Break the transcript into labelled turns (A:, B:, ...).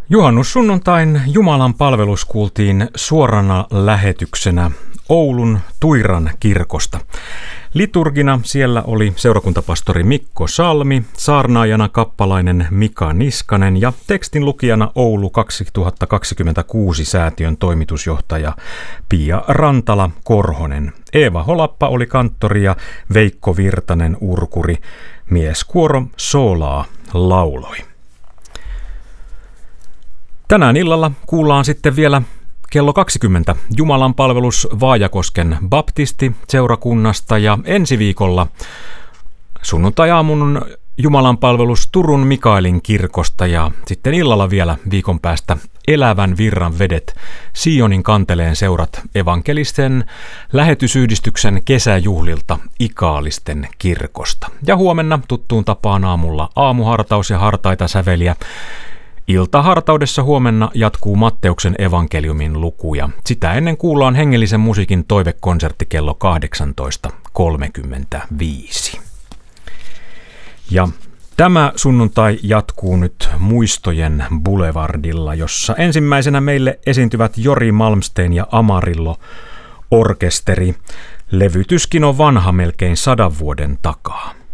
A: Juhannussunnuntain Jumalan palvelus kuultiin suorana lähetyksenä Oulun Tuiran kirkosta. Liturgina siellä oli seurakuntapastori Mikko Salmi, saarnaajana kappalainen Mika Niskanen ja tekstin lukijana Oulu 2026 säätiön toimitusjohtaja Pia Rantala-Korhonen. Eeva Holappa oli kanttori ja Veikko Virtanen urkuri. Mieskuoro soolaa lauloi. Tänään illalla kuullaan sitten vielä kello 20 Jumalan palvelus Vaajakosken baptisti-seurakunnasta ja ensi viikolla sunnuntai-aamun Jumalan palvelus Turun Mikaelin kirkosta ja sitten illalla vielä viikon päästä Elävän virran vedet Sionin kanteleen seurat evankelisten lähetysyhdistyksen kesäjuhlilta Ikaalisten kirkosta. Ja huomenna tuttuun tapaan aamulla aamuhartaus ja hartaita säveliä. Iltahartaudessa huomenna jatkuu Matteuksen evankeliumin lukuja. Sitä ennen kuullaan hengellisen musiikin toivekonsertti kello 18.35. Ja tämä sunnuntai jatkuu nyt Muistojen Boulevardilla, jossa ensimmäisenä meille esiintyvät Jori Malmsteen ja Amarillo orkesteri. Levytyskin on vanha melkein 100 vuoden takaa.